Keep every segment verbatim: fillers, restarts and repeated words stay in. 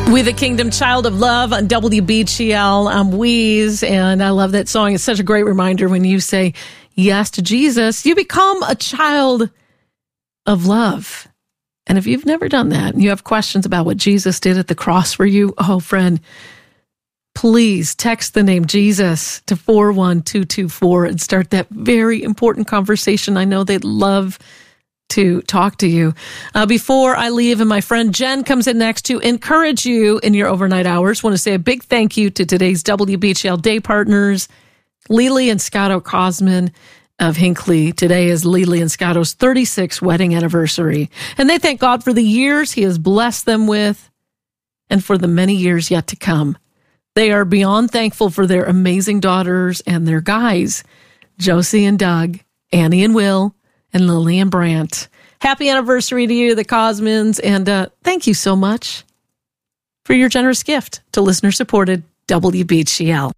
With the Kingdom, Child of Love on W B G L. I'm Weeze, and I love that song. It's such a great reminder when you say yes to Jesus, you become a child of love. And if you've never done that and you have questions about what Jesus did at the cross for you, oh, friend, please text the name Jesus to four one two two four and start that very important conversation. I know they'd love to talk to you. Uh, before I leave, and my friend Jen comes in next to encourage you in your overnight hours, want to say a big thank you to today's W B H L day partners, Lily and Scotto Cosman of Hinckley. Today is Lily and Scotto's thirty-sixth wedding anniversary, and they thank God for the years He has blessed them with and for the many years yet to come. They are beyond thankful for their amazing daughters and their guys, Josie and Doug, Annie and Will, and Lily and Brant. Happy anniversary to you, the Cosmans, and uh, thank you so much for your generous gift to listener-supported W B H L.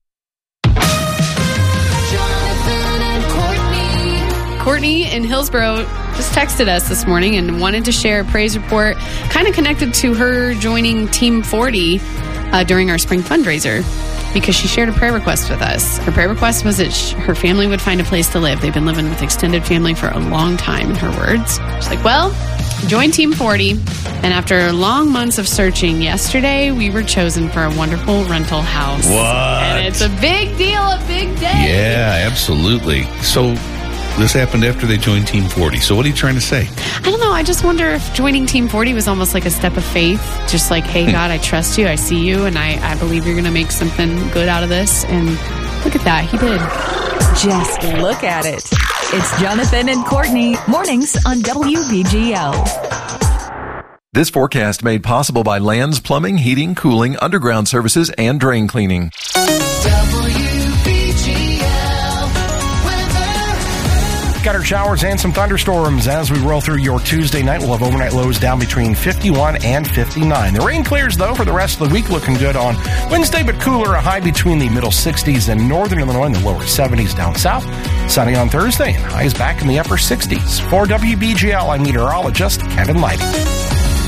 Courtney in Hillsboro just texted us this morning and wanted to share a praise report kind of connected to her joining Team forty uh, during our spring fundraiser, because she shared a prayer request with us. Her prayer request was that sh- her family would find a place to live. They've been living with extended family for a long time, in her words. She's like, well, join Team forty, and after long months of searching, yesterday we were chosen for a wonderful rental house. What? And it's a big deal, a big day. Yeah, absolutely. So this happened after they joined Team forty. So what are you trying to say? I don't know. I just wonder if joining Team forty was almost like a step of faith. Just like, hey, God, I trust you. I see you. And I, I believe you're going to make something good out of this. And look at that. He did. Just look at it. It's Jonathan and Courtney, mornings on W B G L. This forecast made possible by Lands Plumbing, Heating, Cooling, Underground Services, and Drain Cleaning. Gutter showers and some thunderstorms as we roll through your Tuesday night. We'll have overnight lows down between fifty-one and fifty-nine. The rain clears, though, for the rest of the week. Looking good on Wednesday, but cooler. A high between the middle sixties in northern Illinois and the lower seventies down south. Sunny on Thursday and highs back in the upper sixties. For W B G L, I'm meteorologist Kevin Leidy.